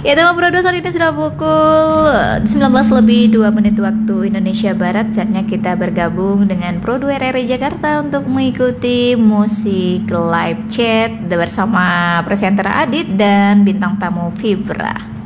Ya teman Bro, saat ini sudah pukul 19 lebih 2 menit waktu Indonesia Barat. Saatnya kita bergabung dengan Pro 2 RRI Jakarta untuk mengikuti musik live chat bersama presenter Adit dan bintang tamu Vibra.